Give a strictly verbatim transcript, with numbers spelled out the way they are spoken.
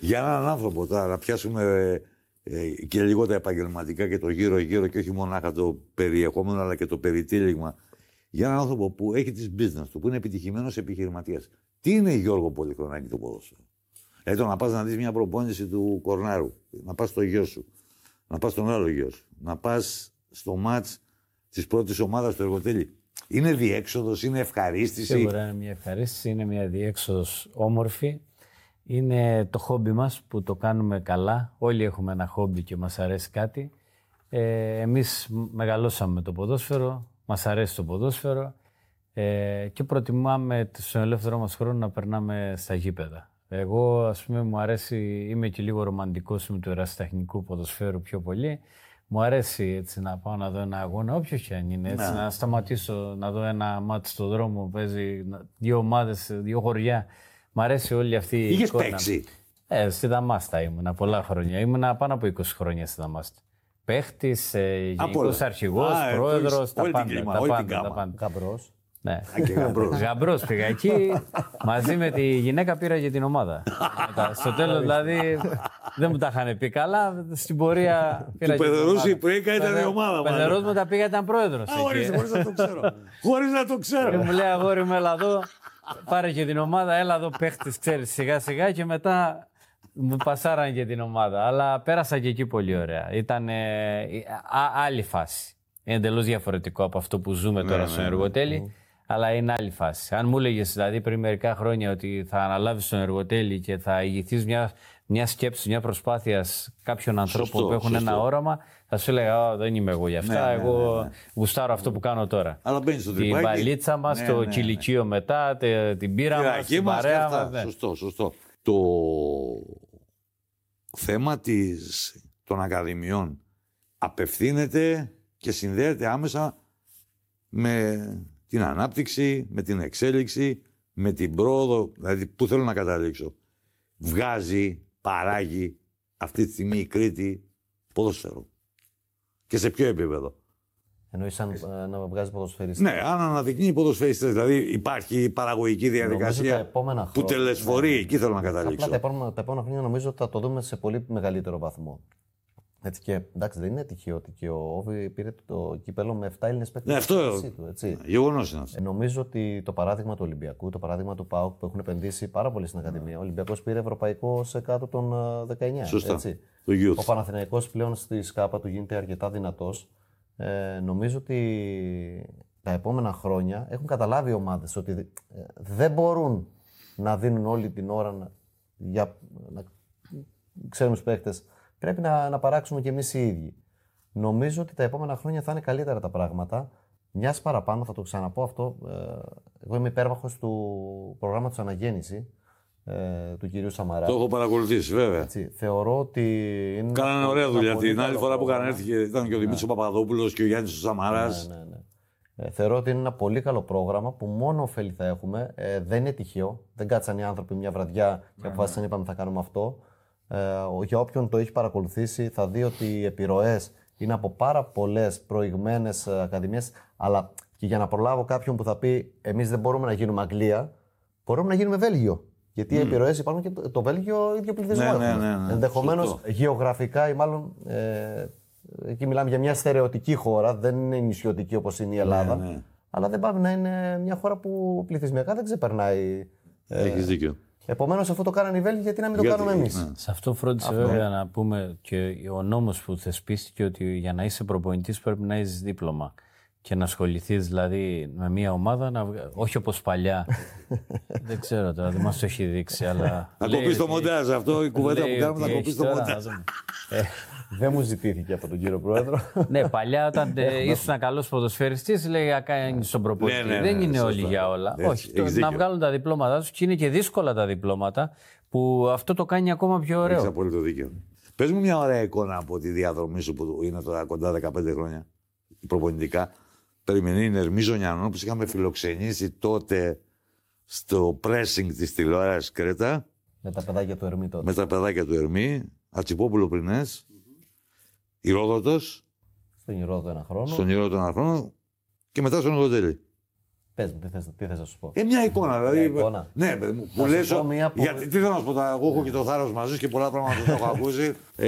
Για έναν άνθρωπο τώρα, να πιάσουμε ε, και λίγο τα επαγγελματικά και το γύρω-γύρω και όχι μονάχα το περιεχόμενο αλλά και το περιτύλιγμα. Για έναν άνθρωπο που έχει τις business του, που είναι επιτυχημένος επιχειρηματίας. Τι είναι, Γιώργο Πολυχρονάκη, το ποδόσφαιρο? Δηλαδή το να πας να δεις μια προπόνηση του Κορνάρου, να πας στο γιο σου, να πας στον άλλο γιο σου, να πας στο μάτς της πρώτης ομάδας του Εργοτέλη. Είναι διέξοδος, είναι ευχαρίστηση. Σίγουρα είναι μια ευχαρίστηση, είναι μια διέξοδος όμορφη. Είναι το χόμπι μας που το κάνουμε καλά. Όλοι έχουμε ένα χόμπι και μας αρέσει κάτι. Ε, εμείς μεγαλώσαμε με το ποδόσφαιρο, μας αρέσει το ποδόσφαιρο ε, και προτιμάμε στον ελεύθερο μας χρόνο να περνάμε στα γήπεδα. Εγώ, ας πούμε, μου αρέσει, είμαι και λίγο ρομαντικός με του ερασιτεχνικού ποδοσφαίρου πιο πολύ. Μου αρέσει έτσι να πάω να δω ένα αγώνα, όποιο και αν είναι. Έτσι, να. να σταματήσω να δω ένα μάτι στον δρόμο που παίζει δύο ομάδες, δύο χωριά. Μ' αρέσει όλη αυτή η Είχες εικόνα. παίξει? Ε, στη Δαμάστα ήμουνα πολλά χρόνια. Ήμουνα πάνω από είκοσι χρόνια στη Δαμάστα. Παίχτης, ε, γενικός αρχηγός, Α, πρόεδρος, τα όλη την πάντα. κλίμα, Τα όλη την πάντα, τα γκάμα. πάντα. Γαμπρός. Ναι. Και γαμπρός. Γαμπρός πήγα εκεί, μαζί με τη γυναίκα πήρα για την ομάδα. Μετά, στο τέλος δηλαδή δεν μου τα είχαν πει καλά, στην πορεία πήρα Του για την Πεδερούς ομάδα. η Πρέκα ήταν η ομάδα. Ο Πεδερός μου τα πήγα, ήταν πρόεδρος. Α, εκεί. χωρίς, χωρίς να το ξέρω. Χωρίς να το Και ξέρω. μου λέει, αγόρι μου, έλα εδώ, πάρε και την ομάδα, έλα εδώ παίχτης, ξέρεις, σιγά σιγά και μετά μου πασάραν και την ομάδα. Αλλά πέρασα και εκεί πολύ ωραία. Ήταν ε, α, άλλη φάση. Είναι εντελώς διαφορετικό από αυτό που ζούμε τώρα ναι, στο ναι. Εργοτέλη, αλλά είναι άλλη φάση. Αν μου έλεγες δηλαδή πριν μερικά χρόνια ότι θα αναλάβεις τον Εργοτέλη και θα ηγηθείς μια, μια σκέψη, μια προσπάθεια κάποιων ανθρώπων Σωστό, που έχουν σωστό. ένα όραμα, θα σου έλεγα, δεν είμαι εγώ γι' αυτά. Ναι, ναι, εγώ ναι, ναι. γουστάρω αυτό που κάνω τώρα. Αλλά μπαίνεις στο Την τρυπάκι. μπαλίτσα μας, Ναι, το ναι, ναι. κηλικείο μετά, τε- την πύρα μας, Κυριακή την μας και παρέα αυτά. μας. ναι. Σωστό, σωστό. Το θέμα της, των ακαδημιών απευθύνεται και συνδέεται άμεσα με την ανάπτυξη, με την εξέλιξη, με την πρόοδο. Δηλαδή, πού θέλω να καταλήξω. Βγάζει, παράγει αυτή τη στιγμή η Κρήτη ποδόσφαιρο. Και σε ποιο επίπεδο. Εννοείς σαν ε, να βγάζει ποδοσφαιριστή. Ναι, αν αναδεικνύει ποδοσφαιριστές, δηλαδή υπάρχει παραγωγική Νομίζω τα διαδικασία επόμενα που χρόνια- τελεσφορεί, ναι. εκεί θέλω να Απλά καταλήξω. τα επόμενα, τα επόμενα χρόνια νομίζω ότι θα το δούμε σε πολύ μεγαλύτερο βαθμό. Έτσι και εντάξει, δεν είναι τυχαίο ότι και ο Όβι πήρε το κύπελο με επτά Έλληνες παίκτες. Ναι, αυτό του, έτσι. γεγονός είναι αυτό. Ε, νομίζω ότι το παράδειγμα του Ολυμπιακού, το παράδειγμα του ΠΑΟΚ που έχουν επενδύσει πάρα πολύ στην Ακαδημία. Ο Ολυμπιακός πήρε ευρωπαϊκό σε κάτω των ε, δεκαεννιά. Σωστά. Έτσι. Το youth. Ο Παναθηναϊκός πλέον στη ΣΚΑΠΑ του γίνεται αρκετά δυνατός. Ε, νομίζω ότι τα επόμενα χρόνια έχουν καταλάβει οι ομάδες ότι ε, δεν μπορούν να δίνουν όλη την ώρα να, για να ξέρουν τους παίκτες. Πρέπει να, να παράξουμε κι εμείς οι ίδιοι. Νομίζω ότι τα επόμενα χρόνια θα είναι καλύτερα τα πράγματα. Μιας παραπάνω, θα το ξαναπώ αυτό. Ε, εγώ είμαι υπέρμαχος του προγράμματος Αναγέννηση ε, του κυρίου Σαμαρά. Το έχω παρακολουθήσει, βέβαια. Έτσι, θεωρώ ότι. Είναι Κάνανε ένα ωραία πολύ δουλειά. Την άλλη καλό φορά που είχαν πρόγραμμα. έρθει και ήταν και ο Δημήτρης Παπαδόπουλος και ο Γιάννης ο Σαμαράς. Ναι, ναι, ναι. Ε, θεωρώ ότι είναι ένα πολύ καλό πρόγραμμα που μόνο ωφέλη θα έχουμε. Ε, δεν είναι τυχαίο. Δεν κάτσαν οι άνθρωποι μια βραδιά και αποφάσισαν, είπαμε, θα κάνουμε αυτό. Ε, για όποιον το έχει παρακολουθήσει, θα δει ότι οι επιρροές είναι από πάρα πολλές προηγμένες ακαδημίες. Αλλά και για να προλάβω κάποιον που θα πει, εμείς δεν μπορούμε να γίνουμε Αγγλία, μπορούμε να γίνουμε Βέλγιο. Γιατί οι επιρροές υπάρχουν και το, το Βέλγιο ίδιο πληθυσμό. Ναι, ναι, έχουμε. ναι, ναι. Ενδεχομένως Σωστό. γεωγραφικά ή μάλλον. Ε, εκεί μιλάμε για μια στερεωτική χώρα, δεν είναι νησιωτική όπως είναι η Ελλάδα. Ναι, ναι. Αλλά δεν πάει να είναι μια χώρα που πληθυσμιακά δεν ξεπερνάει. Έχεις δίκιο. Επομένως, αυτό το κάνανε οι Βέλγοι, γιατί να μην το Γιατί, κάνουμε εμείς. ναι. Σε αυτό φρόντισε βέβαια να πούμε και ο νόμος που θεσπίστηκε ότι για να είσαι προπονητής πρέπει να έχεις δίπλωμα. Και να ασχοληθείς δηλαδή με μια ομάδα, να... βγα- όχι όπως παλιά. Δεν ξέρω τώρα, δεν μας το έχει δείξει, αλλά. Να λέει κοπείς το ότι- μοντάζ αυτό, η κουβέντα λέει που κάνουμε ότι να κοπείς έχει το τώρα, μοντάζ. να δούμε. Δεν μου ζητήθηκε από τον κύριο Πρόεδρο. Ναι, παλιά όταν ε, ήσουν καλός ποδοσφαιριστής, λέει να κάνεις τον προπονητή. Ναι, ναι, ναι, Δεν είναι σωστά. όλοι για όλα. Έτσι, όχι, έχεις το, να δίκιο. βγάλουν τα διπλώματά τους και είναι και δύσκολα τα διπλώματα που αυτό το κάνει ακόμα πιο ωραίο. Έχεις απόλυτο δίκιο. Πες μου μια ωραία εικόνα από τη διαδρομή σου που είναι τώρα κοντά δεκαπέντε χρόνια προπονητικά. Περιμένει η Ερμή Ζωνιανό που είχαμε φιλοξενήσει τότε στο pressing της τηλεόρασης Κρέτα Με τα παιδάκια του Ερμή τότε. με τα παιδάκια του Ερμή, Ατσιπόπουλο Πρινές, Ηρόδοτος, Στον Ηρόδο ένα χρόνο. στον Ηρόδοτο ένα χρόνο και μετά στον Εργοτέλη. Πες μου, τι θες, τι θες να σου πω. Ε, μια εικόνα. Δηλαδή, εικόνα. Ναι, παιδί μου, Θα που σου λες, πω μία που- γιατί, τι θέλω να σου πω, τα- εγώ έχω και το θάρρος μαζί σου και πολλά πράγματα δεν τα έχω ακούσει.